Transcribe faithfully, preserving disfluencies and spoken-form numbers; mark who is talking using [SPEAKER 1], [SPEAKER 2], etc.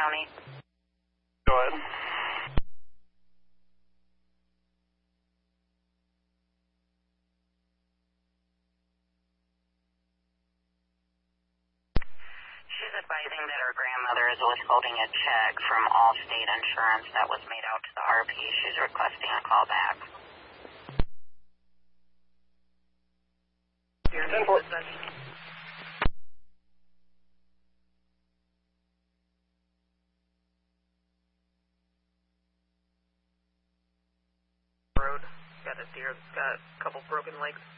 [SPEAKER 1] County.
[SPEAKER 2] Go ahead.
[SPEAKER 1] She's advising that her grandmother is withholding a check from Allstate Insurance that was made out to the R P. She's requesting a call back.
[SPEAKER 2] Your name is road. Got a deer that's got a couple broken legs.